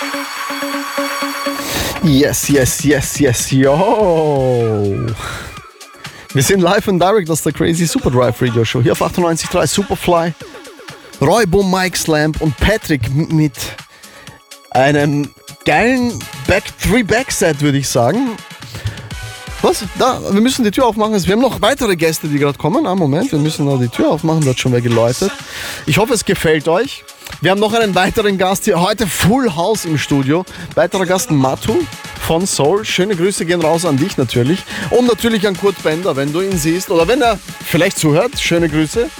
Yes, yes, yes, yes, yo. Wir sind live und direct aus der Crazy Super Drive Radio Show. Hier auf 98.3 Superfly. Roy Boom, Mike Slamp und Patrick mit einem geilen Back-3-Back-Set, würde ich sagen. Was? Da, wir müssen die Tür aufmachen. Wir haben noch weitere Gäste, die gerade kommen. Moment, wir müssen noch die Tür aufmachen. Da hat schon wer geläutet. Ich hoffe, es gefällt euch. Wir haben noch einen weiteren Gast hier. Heute Full House im Studio. Weiterer Gast Matu von Soul. Schöne Grüße gehen raus an dich natürlich. Und natürlich an Kurt Bender, wenn du ihn siehst. Oder wenn er vielleicht zuhört. Schöne Grüße.